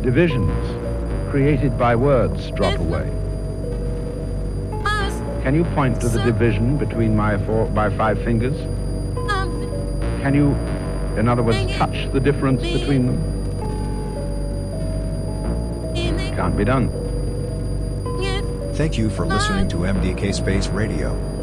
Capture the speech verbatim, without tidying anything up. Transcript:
divisions created by words drop away. Can you point to the division between my four, my five fingers? Can you, in other words, touch the difference between them? Can't be done. Thank you for listening to M D K Space Radio.